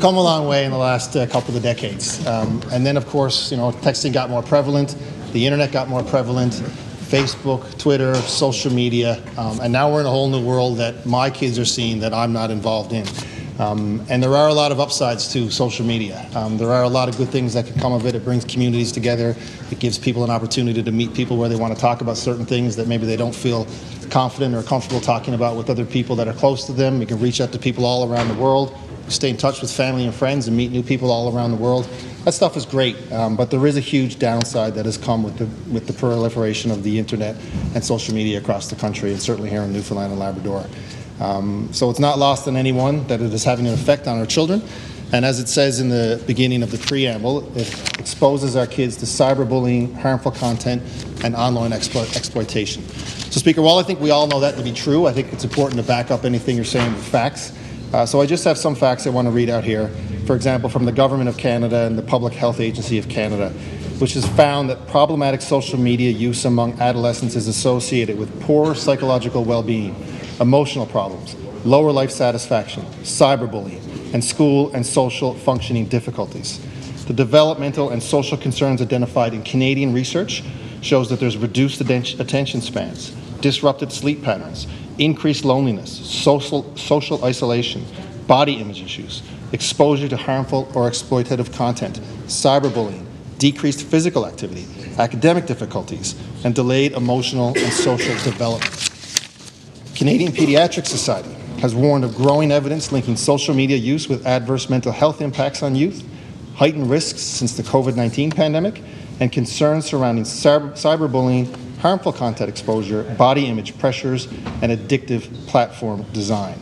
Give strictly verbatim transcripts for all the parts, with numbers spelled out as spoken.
come a long way in the last uh, couple of decades. Um, and then, of course, you know, texting got more prevalent, the internet got more prevalent, Facebook, Twitter, social media, um, and now we're in a whole new world that my kids are seeing that I'm not involved in. Um, and there are a lot of upsides to social media. Um, there are a lot of good things that can come of it. It brings communities together. It gives people an opportunity to meet people where they want to talk about certain things that maybe they don't feel confident or comfortable talking about with other people that are close to them. You can reach out to people all around the world, stay in touch with family and friends and meet new people all around the world. That stuff is great, um, but there is a huge downside that has come with the, with the proliferation of the internet and social media across the country, and certainly here in Newfoundland and Labrador. Um, so it's not lost on anyone that it is having an effect on our children. And as it says in the beginning of the preamble, it exposes our kids to cyberbullying, harmful content, and online explo- exploitation. So, Speaker, while I think we all know that to be true, I think it's important to back up anything you're saying with facts. Uh, so I just have some facts I want to read out here. For example, from the Government of Canada and the Public Health Agency of Canada, which has found that problematic social media use among adolescents is associated with poor psychological well-being, emotional problems, lower life satisfaction, cyberbullying, and school and social functioning difficulties. The developmental and social concerns identified in Canadian research shows that there's reduced attention spans, disrupted sleep patterns, increased loneliness, social, social isolation, body image issues, exposure to harmful or exploitative content, cyberbullying, decreased physical activity, academic difficulties, and delayed emotional and social development. Canadian Pediatric Society has warned of growing evidence linking social media use with adverse mental health impacts on youth, heightened risks since the COVID nineteen pandemic, and concerns surrounding cyber- cyberbullying, harmful content exposure, body image pressures, and addictive platform design.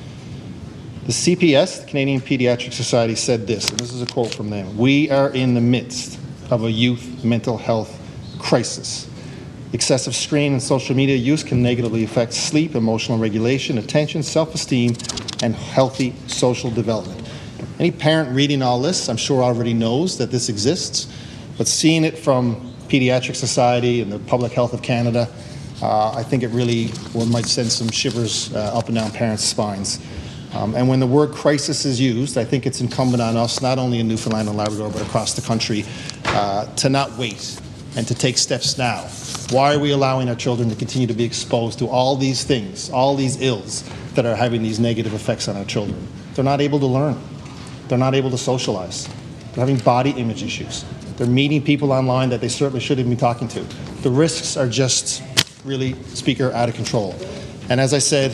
The C P S, the Canadian Pediatric Society, said this, and this is a quote from them: "We are in the midst of a youth mental health crisis. Excessive screen and social media use can negatively affect sleep, emotional regulation, attention, self-esteem, and healthy social development." Any parent reading all this, I'm sure, already knows that this exists, but seeing it from Pediatric Society and the Public Health of Canada, uh, I think it really well, might send some shivers uh, up and down parents' spines. Um, and when the word crisis is used, I think it's incumbent on us, not only in Newfoundland and Labrador, but across the country, uh, to not wait and to take steps now. Why are we allowing our children to continue to be exposed to all these things, all these ills that are having these negative effects on our children? They're not able to learn. They're not able to socialize. They're having body image issues. They're meeting people online that they certainly shouldn't be talking to. The risks are just really, Speaker, out of control. And as I said,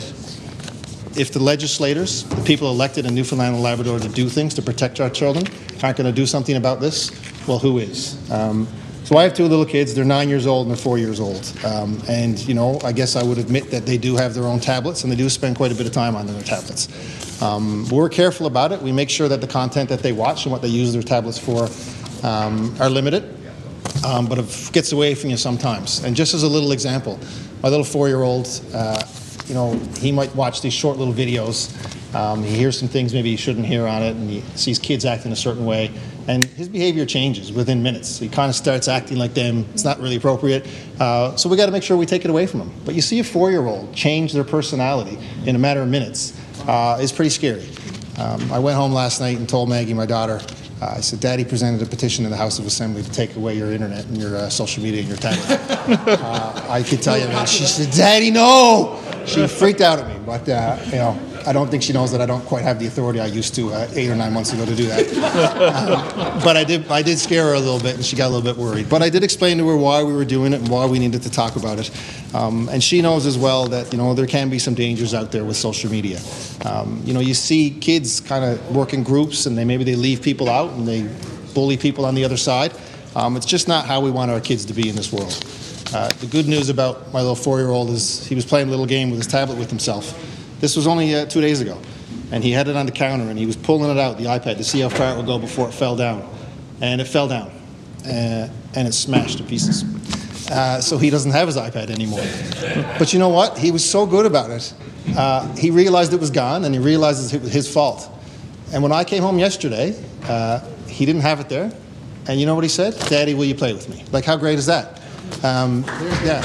if the legislators, the people elected in Newfoundland and Labrador to do things to protect our children, aren't going to do something about this, well, who is? Um, so I have two little kids. They're nine years old and they're four years old. Um, and, you know, I guess I would admit that they do have their own tablets, and they do spend quite a bit of time on their tablets. Um, we're careful about it. We make sure that the content that they watch and what they use their tablets for um, are limited. Um, but it gets away from you sometimes. And just as a little example, my little four-year-old, uh, you know, he might watch these short little videos. Um, he hears some things maybe he shouldn't hear on it, and he sees kids acting a certain way, and his behavior changes within minutes. He kind of starts acting like them. It's not really appropriate. Uh, so we got to make sure we take it away from him. But you see a four-year-old change their personality in a matter of minutes uh, is pretty scary. Um, I went home last night and told Maggie, my daughter, uh, I said, Daddy presented a petition in the House of Assembly to take away your internet and your uh, social media and your tablet. uh, I could tell you, man, she said, Daddy, no! She freaked out at me, but uh, you know, I don't think she knows that I don't quite have the authority I used to uh, eight or nine months ago to do that. um, but I did, I did scare her a little bit, and she got a little bit worried. But I did explain to her why we were doing it and why we needed to talk about it. Um, and she knows as well that, you know, there can be some dangers out there with social media. Um, you know, you see kids kind of work in groups, and they maybe they leave people out and they bully people on the other side. Um, it's just not how we want our kids to be in this world. Uh, the good news about my little four-year-old is he was playing a little game with his tablet with himself. This was only uh, two days ago, and he had it on the counter, and he was pulling it out, the iPad, to see how far it would go before it fell down. And it fell down, uh, and it smashed to pieces. Uh, so he doesn't have his iPad anymore. But you know what? He was so good about it. Uh, he realized it was gone, and he realized it was his fault. And when I came home yesterday, uh, he didn't have it there. And you know what he said? Daddy, will you play with me? Like, how great is that? Um, yeah.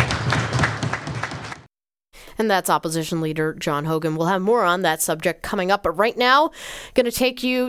And that's Opposition Leader John Hogan. We'll have more on that subject coming up. But right now, going to take you